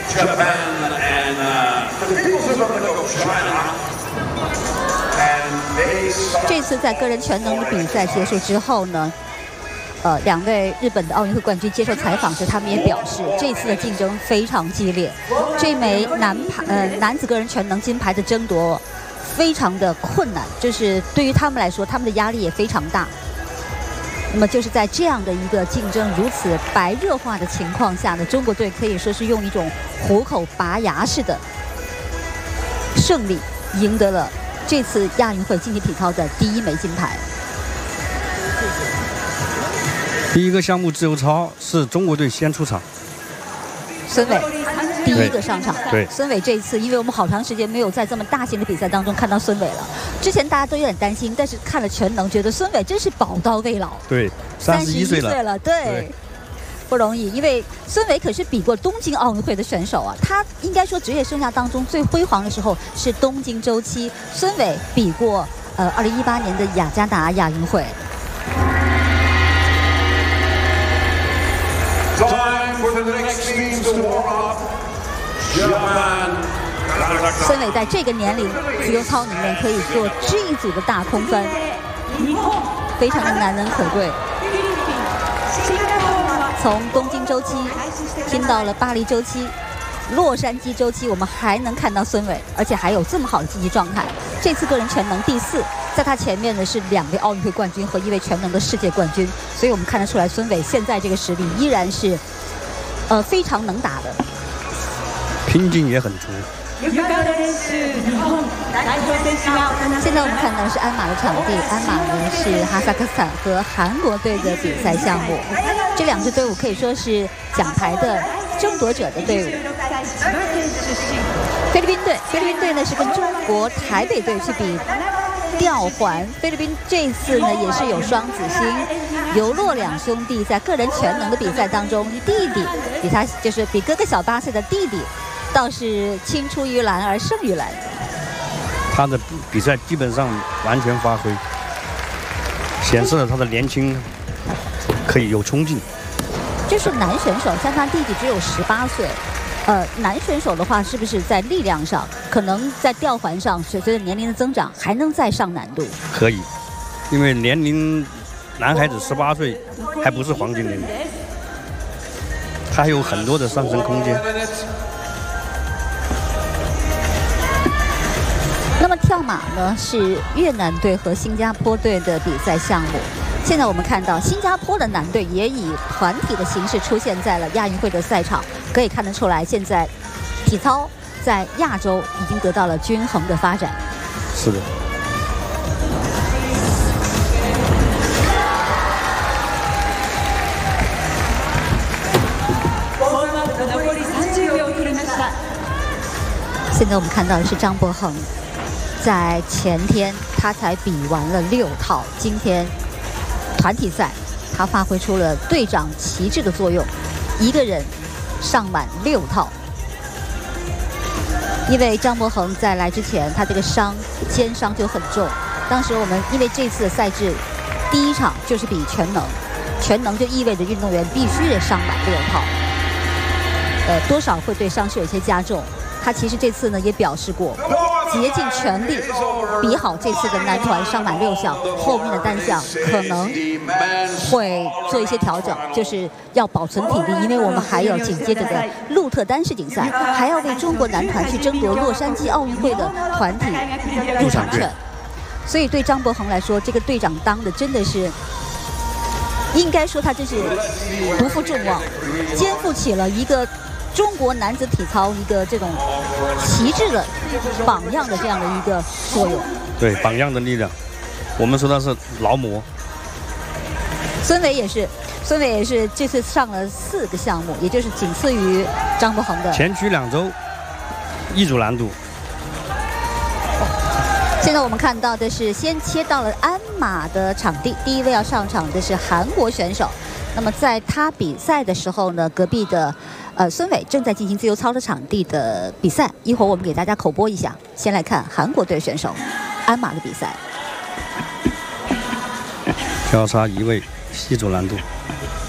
这次在个人全能的比赛结束之后呢，两位日本的奥运会冠军接受采访时，他们也表示，这次的竞争非常激烈，这枚男子个人全能金牌的争夺非常的困难，就是对于他们来说，他们的压力也非常大。那么就是在这样的一个竞争如此白热化的情况下呢，中国队可以说是用一种虎口拔牙式的胜利，赢得了这次亚运会竞体体操的第1枚金牌。 第一个项目自由操是中国队先出场， 孙伟第一个上场。 对， 孙伟这一次，因为我们好长时间没有在这么大型的比赛当中看到孙伟了。之前大家都有点担心，但是看了全能，觉得孙伟真是宝刀未老。 对，31岁了， 对，不容易。因为孙伟可是比过东京奥运会的选手啊，他应该说职业生涯当中最辉煌的时候是东京周期。孙伟比过2018年的雅加达亚运会。孙伟在这个年龄自由操里面可以做这一组的大空翻，非常的难能可贵。从东京周期听到了巴黎周期、洛杉矶周期，我们还能看到孙伟，而且还有这么好的竞技状态。这次个人全能第4，在他前面的是2位奥运会冠军和1位全能的世界冠军，所以我们看得出来，孙伟现在这个实力依然是非常能打的， 拼劲也很足。 现在我们看到的是鞍马的场地，鞍马呢是哈萨克斯坦和韩国队的比赛项目，这2支队伍可以说是奖牌的争夺者的队伍。菲律宾队呢是跟中国台北队去比吊环，菲律宾这次呢也是有双子星，尤洛两兄弟在个人全能的比赛当中，弟弟比他就是比哥哥小8岁的弟弟，倒是青出于蓝而胜于蓝。 他的比赛基本上完全发挥，显示了他的年轻，可以有冲劲。 就是男选手，像他弟弟只有18岁。男选手的话，是不是在力量上，可能在吊环上，随着年龄的增长，还能再上难度？ 可以，因为年龄，男孩子18岁还不是黄金年龄，他还有很多的上升空间。 那么跳马呢，是越南队和新加坡队的比赛项目。现在我们看到新加坡的男队也以团体的形式出现在了亚运会的赛场，可以看得出来，现在体操在亚洲已经得到了均衡的发展。 是的。 现在我们看到的是张博恒，在前天他才比完了6套，今天团体赛他发挥出了队长旗帜的作用，一个人上满6套。因为张博恒在来之前，他这个肩伤就很重，当时我们因为这次的赛制第1场就是比全能，全能就意味着运动员必须得上满6套，多少会对伤势有些加重。他其实这次呢也表示过，竭尽全力比好这次的男团上满6项，后面的单项可能会做一些调整，就是要保存体力，因为我们还有紧接着的鹿特丹世锦赛，还要为中国男团去争夺洛杉矶奥运会的团体入场券。所以对张博恒来说，这个队长当的真的是，应该说他真是不负众望，肩负起了一个中国男子体操一个这种旗帜的榜样的这样的一个作用。 对，榜样的力量，我们说他是劳模。 孙伟也是这次上了4个项目，也就是仅次于张博恒的。 前区2周一组难度。 现在我们看到的是先切到了鞍马的场地，第一位要上场的是韩国选手。那么在他比赛的时候呢，隔壁的孙伟正在进行自由操的场地的比赛，一会儿我们给大家口播一下。先来看韩国队选手鞍马的比赛， 交叉移位，1组难度。